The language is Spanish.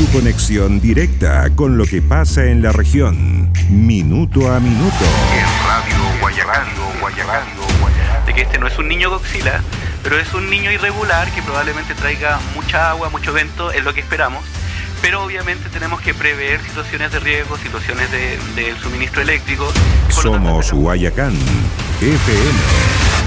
Tu conexión directa con lo que pasa en la región. Minuto a minuto. En Radio Guayacán. De que este no es un niño Godzilla, pero es un niño irregular que probablemente traiga mucha agua, mucho viento, es lo que esperamos. Pero obviamente tenemos que prever situaciones de riesgo, situaciones del suministro eléctrico. Somos Guayacán FM.